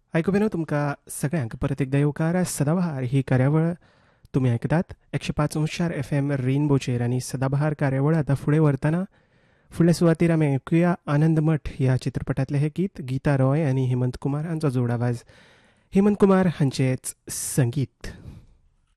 आयकुबेनो तुमकां सगळ्यांक परत एकदा येवकार. सदाबहार ही कार्यावळ तुमी आयकतात 105.4 FM रेनबोचेर आनी सदाबहार कार्यावळ आतां फुडें व्हरतना फुडल्या सुवातेर आमी ऐकुया आनंद मठ ह्या चित्रपटांतलें हें गीत. गीता रॉय आनी हेमंत कुमार हांचो जोड आवाज. हेमंत कुमार हांचेंच संगीत.